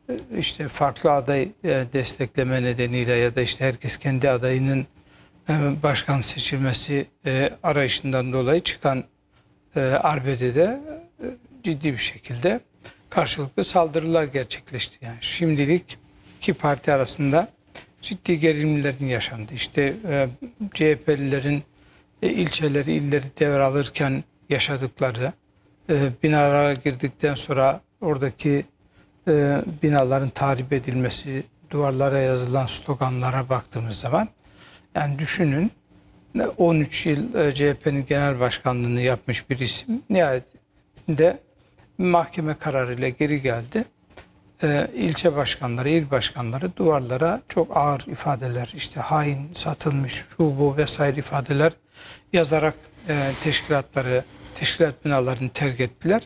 işte farklı aday destekleme nedeniyle ya da işte herkes kendi adayının başkan seçilmesi arayışından dolayı çıkan arbedede ciddi bir şekilde karşılıklı saldırılar gerçekleşti. Yani şimdilik iki parti arasında ciddi gerilimlerin yaşandı. İşte CHP'lilerin ilçeleri, illeri devralırken yaşadıkları, binalara girdikten sonra oradaki binaların tahrip edilmesi, duvarlara yazılan sloganlara baktığımız zaman, yani düşünün, 13 yıl CHP'nin genel başkanlığını yapmış bir isim nihayetinde mahkeme kararıyla geri geldi. İlçe başkanları, il başkanları duvarlara çok ağır ifadeler, işte hain, satılmış, şu bu vesaire ifadeler yazarak teşkilat binalarını terk ettiler.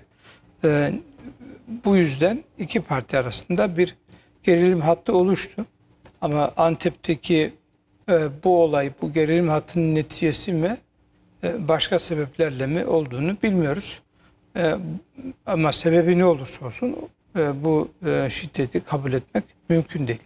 Bu yüzden iki parti arasında bir gerilim hattı oluştu. Ama Antep'teki bu olay, bu gerilim hattının neticesi mi, başka sebeplerle mi olduğunu bilmiyoruz. Ama sebebi ne olursa olsun bu şiddeti kabul etmek mümkün değil.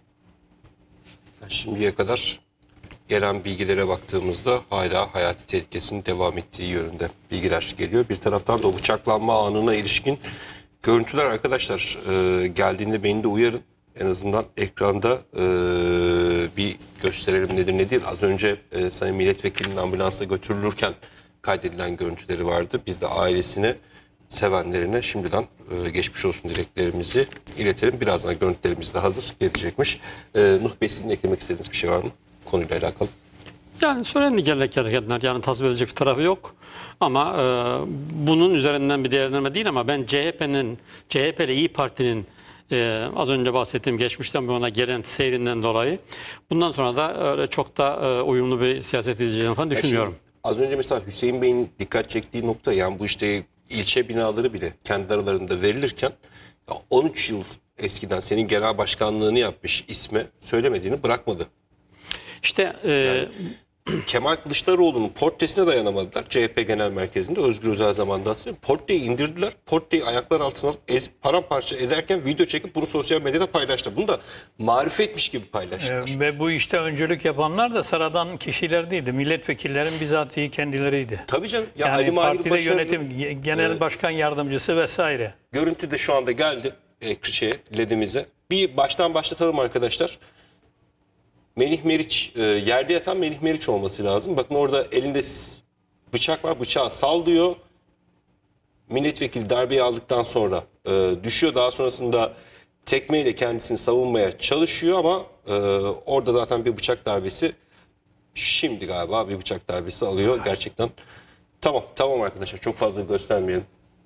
Şimdiye kadar gelen bilgilere baktığımızda hala hayati tehlikesinin devam ettiği yönünde bilgiler geliyor. Bir taraftan da o bıçaklanma anına ilişkin görüntüler arkadaşlar geldiğinde beni de uyarın. En azından ekranda bir gösterelim nedir ne değil. Az önce Sayın Milletvekilinin ambulansa götürülürken kaydedilen görüntüleri vardı. Biz de ailesine, sevenlerine şimdiden geçmiş olsun dileklerimizi iletelim. Birazdan görüntülerimiz de hazır gelecekmiş. Nuh Bey, sizin eklemek istediğiniz bir şey var mı konuyla alakalı? Yani söylenecek hareketler, yani tasvip edilecek bir tarafı yok. Ama bunun üzerinden bir değerlendirme değil, ama ben CHP ile İYİ Parti'nin az önce bahsettiğim geçmişten bu yana gelen seyrinden dolayı bundan sonra da öyle çok da uyumlu bir siyaset izleyeceğini falan düşünmüyorum. Az önce mesela Hüseyin Bey'in dikkat çektiği nokta, yani bu işte ilçe binaları bile kendi aralarında verilirken 13 yıl eskiden senin genel başkanlığını yapmış isme söylemediğini bırakmadı. İşte Yani Kemal Kılıçdaroğlu'nun portresine dayanamadılar. CHP Genel Merkezi'nde Özgür Özel zamanında hatırlıyorum. Portreyi indirdiler. Portreyi ayaklar altına alıp paramparça ederken video çekip bunu sosyal medyada paylaştı. Bunu da marifetmiş gibi paylaştılar. Ve bu işte öncülük yapanlar da sıradan kişiler değildi. Milletvekillerin bizatihi kendileriydi. Tabii canım. Ya Yani Ali Mahir partide Başarılı, yönetim, genel başkan yardımcısı vesaire. görüntü de şu anda geldi LED'imize. Bir baştan başlatalım arkadaşlar. Melih Meriç, yerde yatan Melih Meriç olması lazım. Bakın orada elinde bıçak var, bıçağı sallıyor. Milletvekili darbeyi aldıktan sonra düşüyor. Daha sonrasında tekmeyle kendisini savunmaya çalışıyor ama orada zaten bir bıçak darbesi, şimdi galiba bir bıçak darbesi alıyor gerçekten. Tamam arkadaşlar, çok fazla göstermeyelim.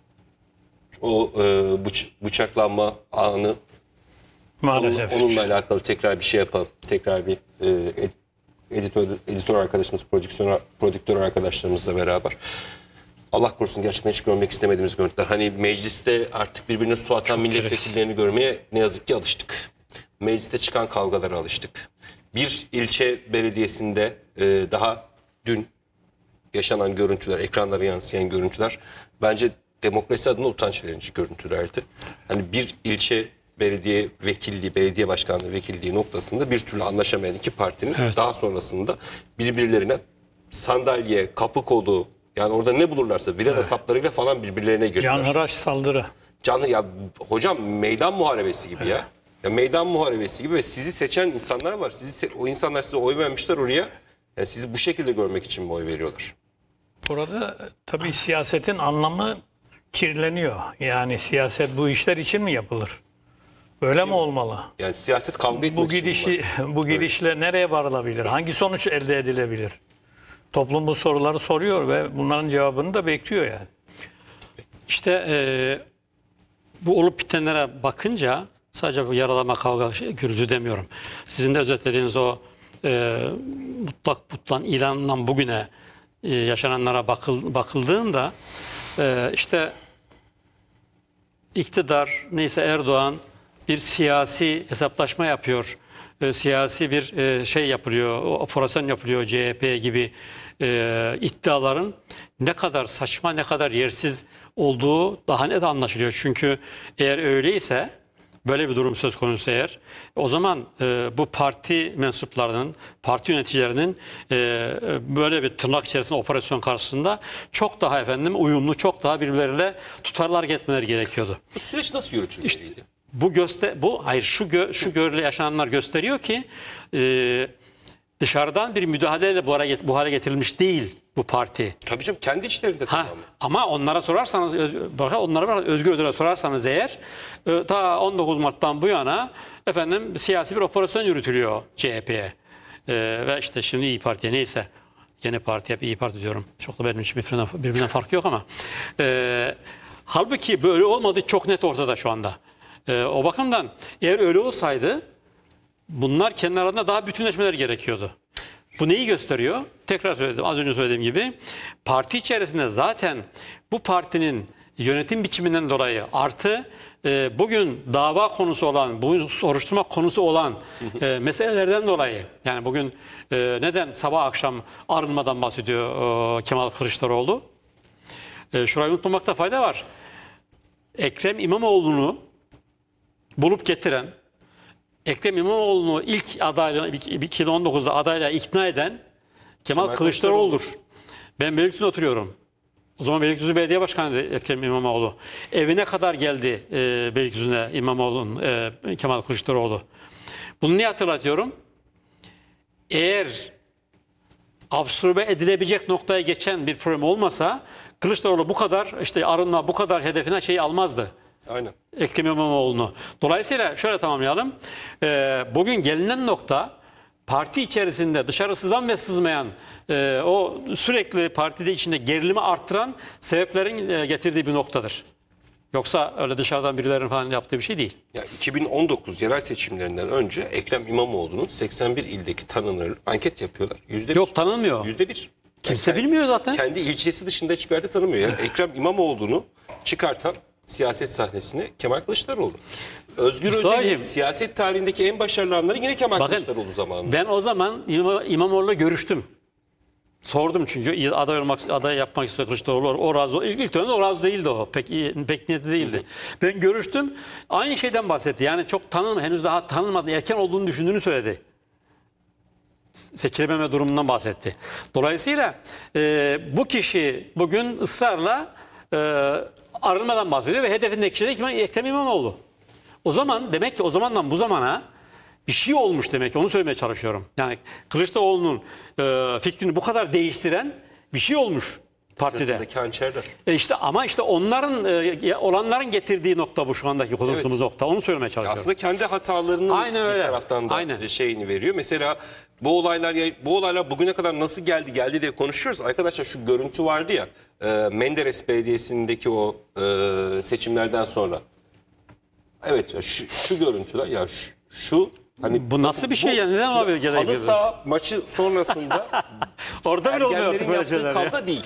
O bıçaklanma anı, Maalesef. onunla alakalı tekrar bir şey yapalım. Tekrar bir editör arkadaşımız, prodüktör arkadaşlarımızla beraber. Allah korusun, gerçekten hiç görmek istemediğimiz görüntüler. Hani mecliste artık birbirine su atan milletvekillerini görmeye ne yazık ki alıştık. Mecliste çıkan kavgalara alıştık. Bir ilçe belediyesinde daha dün yaşanan görüntüler, ekranlara yansıyan görüntüler bence demokrasi adına utanç verici görüntülerdi. Hani bir ilçe belediye vekilliği, belediye başkanlığı vekilliği noktasında bir türlü anlaşamayan iki partinin daha sonrasında birbirlerine sandalye, kapı kolu, yani orada ne bulurlarsa villa saplarıyla falan birbirlerine girdiler. Canhıraş saldırı. Ya hocam, meydan muharebesi gibi ya. Ya meydan muharebesi gibi ve sizi seçen insanlar var. O insanlar size oy vermişler oraya. Yani sizi bu şekilde görmek için mi oy veriyorlar? Burada tabii siyasetin anlamı kirleniyor. Yani siyaset bu işler için mi yapılır? Böyle mi olmalı? Yani siyaset kavga etmek için mi var? Bu gidişle nereye varılabilir? Hangi sonuç elde edilebilir? Toplum bu soruları soruyor ve bunların cevabını da bekliyor yani. İşte bu olup bitenlere bakınca sadece bu yaralama, kavga, gürültü demiyorum. Sizin de özetlediğiniz o mutlak ilanından bugüne yaşananlara bakıldığında işte iktidar, neyse Erdoğan bir siyasi hesaplaşma yapıyor. Siyasi bir şey yapılıyor, operasyon yapılıyor CHP gibi iddiaların ne kadar saçma, ne kadar yersiz olduğu daha net anlaşılıyor. Çünkü eğer öyleyse böyle bir durum söz konusu eğer, o zaman bu parti mensuplarının, parti yöneticilerinin böyle bir tırnak içerisinde operasyon karşısında çok daha uyumlu, çok daha birbirleriyle tutarlı hareket etmeleri gerekiyordu. Bu süreç nasıl yürütülmeliydi? Şu görüle yaşananlar gösteriyor ki dışarıdan bir müdahaleyle bu hale getirilmiş değil bu parti. Tabii canım, kendi içlerinde tamamen. Ama onlara sorarsanız, Özgür Özel'e sorarsanız eğer, ta 19 Mart'tan bu yana siyasi bir operasyon yürütülüyor CHP'ye. Ve işte şimdi İYİ Parti'ye, neyse. Yeni parti, hep İYİ Parti diyorum. Çok da benim için birbirinden farkı yok ama. Halbuki böyle olmadığı çok net ortada şu anda. O bakımdan eğer öyle olsaydı bunlar kendi aralarında daha bütünleşmeleri gerekiyordu. Bu neyi gösteriyor? Tekrar söyledim, az önce söylediğim gibi parti içerisinde zaten bu partinin yönetim biçiminden dolayı artı bugün dava konusu olan, bugün soruşturma konusu olan meselelerden dolayı, yani bugün neden sabah akşam arınmadan bahsediyor Kemal Kılıçdaroğlu? Şurayı unutmamakta fayda var. Ekrem İmamoğlu'nu bulup getiren, Ekrem İmamoğlu'nu ilk adayla 2019'da adayla ikna eden Kemal Kılıçdaroğlu'dur. Ben Beylikdüzü'nde oturuyorum. O zaman Beylikdüzü Belediye Başkanı'ydı Ekrem İmamoğlu. Evine kadar geldi Beylikdüzü'ne Kemal Kılıçdaroğlu. Bunu niye hatırlatıyorum? Eğer absorbe edilebilecek noktaya geçen bir problem olmasa Kılıçdaroğlu bu kadar arınma, bu kadar hedefine almazdı. Aynen. Ekrem İmamoğlu'nu. Dolayısıyla şöyle tamamlayalım. Bugün gelinen nokta parti içerisinde dışarı sızan ve sızmayan o sürekli partide içinde gerilimi arttıran sebeplerin getirdiği bir noktadır. Yoksa öyle dışarıdan birilerinin falan yaptığı bir şey değil. Ya 2019 yerel seçimlerinden önce Ekrem İmamoğlu'nun 81 ildeki tanınır anket yapıyorlar. %1. Yok, tanınmıyor. %1. Kimse bilmiyor zaten. Kendi ilçesi dışında hiçbir yerde tanımıyor. Yani Ekrem İmamoğlu'nu çıkartan siyaset sahnesine Kemal Kılıçdaroğlu. Özgür Özel'in siyaset tarihindeki en başarılı anları yine Kemal Kılıçdaroğlu zamanında. Ben o zaman İmamoğlu'yla görüştüm. Sordum çünkü aday yapmak istiyor Kılıçdaroğlu. O razı, ilk dönemde o razı değildi o. Pek niyetli değildi. Ben görüştüm. Aynı şeyden bahsetti. Yani çok henüz daha tanınmadı, erken olduğunu düşündüğünü söyledi. Seçilememe durumundan bahsetti. Dolayısıyla bu kişi bugün ısrarla arınmadan bahsediyor ve hedefindeki kişi de Ekrem İmamoğlu. O zaman demek ki o zamandan bu zamana bir şey olmuş demek ki, onu söylemeye çalışıyorum. Yani Kılıçdaroğlu'nun fikrini bu kadar değiştiren bir şey olmuş partide. Sırtındaki hançerler. Ama onların olanların getirdiği nokta bu şu andaki konuştuğumuz nokta. Onu söylemeye çalışıyorum. Aslında kendi hatalarının bir taraftan da şeyini veriyor. Mesela bu olaylar bugüne kadar nasıl geldi diye konuşuyoruz. Arkadaşlar şu görüntü vardı ya, Menderes Belediyesi'ndeki o seçimlerden sonra. Evet, şu görüntüler ya şu hani bu nasıl bir şey ya? Neden olabilir gerekiyor? Halı saha maçı sonrasında orada bile olmuyor ergenlerin böyle şeyler. kavga değil.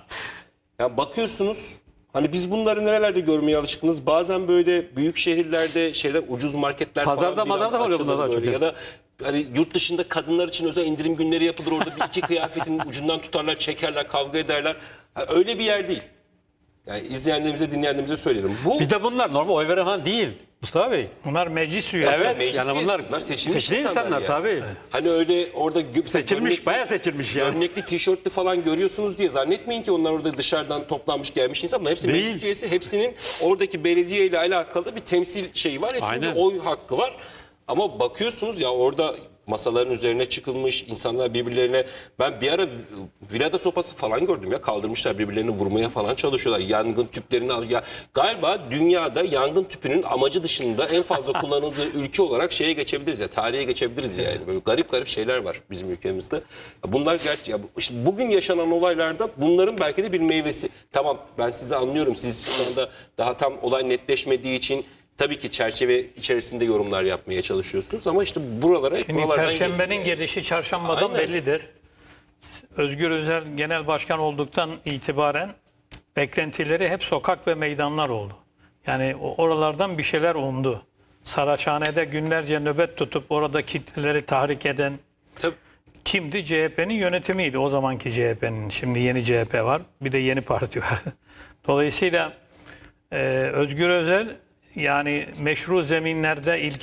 Yani bakıyorsunuz, hani biz bunları nerelerde görmeye alışkınız? Bazen böyle büyük şehirlerde ucuz marketler Pazarda oluyor bunlar daha çok. Ya da hani yurt dışında kadınlar için özel indirim günleri yapılır. Orada bir iki kıyafetin ucundan tutarlar, çekerler, kavga ederler. Öyle bir yer değil. Yani izleyenlerimize, dinleyenlerimize söyleyelim. Bir de bunlar normal oy veren falan değil Mustafa Bey. Bunlar meclis üyeleri. Evet, meclis yani bunlar seçilmiş insanlar yani. tabii. Evet. Hani öyle orada seçilmiş, bayağı seçilmiş yani. Gömlekli, tişörtlü falan görüyorsunuz diye zannetmeyin ki onlar orada dışarıdan toplanmış gelmiş insan. Bunlar hepsi değil. Meclis üyesi. Hepsinin oradaki belediye ile alakalı bir temsil şeyi var. Hepsinin oy hakkı var. Ama bakıyorsunuz ya, orada masaların üzerine çıkılmış, insanlar birbirlerine, ben bir ara virada sopası falan gördüm ya, kaldırmışlar, birbirlerini vurmaya falan çalışıyorlar. Yangın tüplerini galiba dünyada yangın tüpünün amacı dışında en fazla kullanıldığı ülke olarak şeye geçebiliriz ya, tarihe geçebiliriz yani. Böyle garip şeyler var bizim ülkemizde. Bunlar işte bugün yaşanan olaylarda bunların belki de bir meyvesi. Tamam, ben sizi anlıyorum. Siz şu anda daha tam olay netleşmediği için tabii ki çerçeve içerisinde yorumlar yapmaya çalışıyorsunuz ama işte buralardan Perşembenin gelişi çarşambadan bellidir. Özgür Özel genel başkan olduktan itibaren beklentileri hep sokak ve meydanlar oldu. Yani oralardan bir şeyler umdu. Saraçhane'de günlerce nöbet tutup orada kitleleri tahrik eden kimdi? CHP'nin yönetimiydi. O zamanki CHP'nin. Şimdi yeni CHP var. Bir de yeni parti var. Dolayısıyla Özgür Özel yani meşru zeminlerde ilke